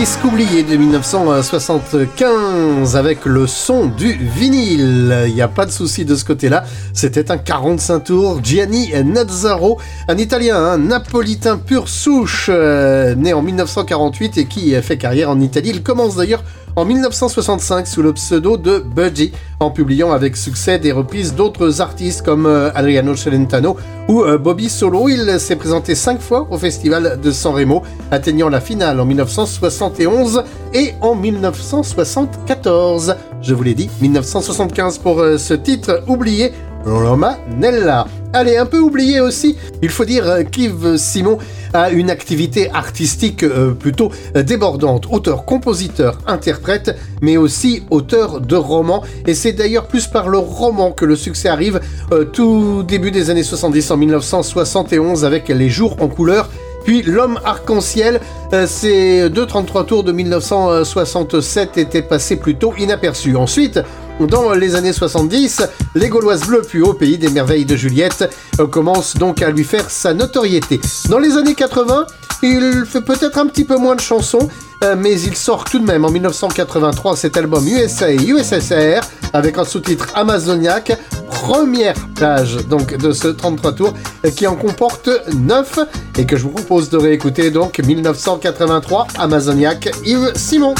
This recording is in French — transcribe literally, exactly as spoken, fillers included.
Disque oublié de mille neuf cent soixante-quinze avec le son du vinyle. Il n'y a pas de souci de ce côté-là. C'était un quarante-cinq tours. Gianni Nazzaro, un Italien, un Napolitain pur souche, euh, né en mille neuf cent quarante-huit et qui a fait carrière en Italie. Il commence d'ailleurs en mille neuf cent soixante-cinq sous le pseudo de Budgie, en publiant avec succès des reprises d'autres artistes comme euh, Adriano Celentano ou euh, Bobby Solo. Il s'est présenté cinq fois au festival de San Remo, atteignant la finale en mille neuf cent soixante et onze et en mille neuf cent soixante-quatorze. Je vous l'ai dit, mille neuf cent soixante-quinze pour euh, ce titre oublié, Roma Nella. Allez, un peu oublié aussi, il faut dire euh, qu'Yves Simon a une activité artistique euh, plutôt euh, débordante, auteur, compositeur, interprète, mais aussi auteur de romans, et c'est d'ailleurs plus par le roman que le succès arrive euh, tout début des années soixante-dix, en mille neuf cent soixante et onze avec Les Jours en couleur. Puis L'Homme Arc-en-Ciel, euh, ces deux trente-trois tours de mille neuf cent soixante-sept étaient passés plutôt inaperçus. Ensuite, dans les années soixante-dix, Les Gauloises Bleues, puis Au Pays des Merveilles de Juliette, euh, commencent donc à lui faire sa notoriété. Dans les années quatre-vingts, il fait peut-être un petit peu moins de chansons, euh, mais il sort tout de même en mille neuf cent quatre-vingt-trois cet album U S A et U S S R avec un sous-titre Amazoniaque, première page donc de ce trente-trois tours euh, qui en comporte neuf et que je vous propose de réécouter donc mille neuf cent quatre-vingt-trois Amazoniaque Yves Simon.